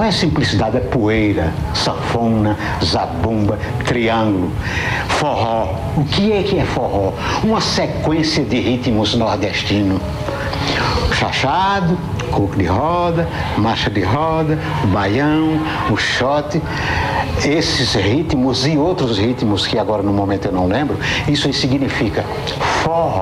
é simplicidade, é poeira, sanfona, zabumba, triângulo, forró. O que é forró? Uma sequência de ritmos nordestinos. Chachado, coco de roda, marcha de roda, o baião, o xote. Esses ritmos e outros ritmos que agora no momento eu não lembro, isso aí significa forró.